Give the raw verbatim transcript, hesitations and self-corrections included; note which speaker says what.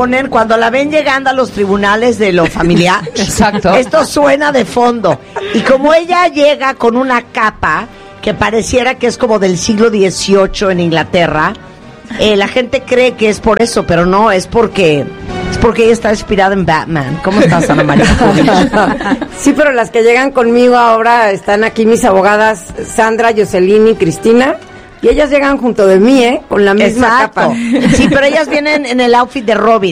Speaker 1: ponen cuando la ven llegando a los tribunales de lo familiar.
Speaker 2: Exacto.
Speaker 1: Esto suena de fondo. Y como ella llega con una capa que pareciera que es como del siglo dieciocho en Inglaterra, eh, la gente cree que es por eso, pero no, es porque es porque ella está inspirada en Batman. ¿Cómo estás, Ana María?
Speaker 3: Sí, pero las que llegan conmigo ahora están aquí mis abogadas Sandra, Jocelyn y Cristina. Y ellas llegan junto de mí, ¿eh? Con la misma
Speaker 1: Exacto.
Speaker 3: capa.
Speaker 1: Sí, pero ellas vienen en el outfit de Robin.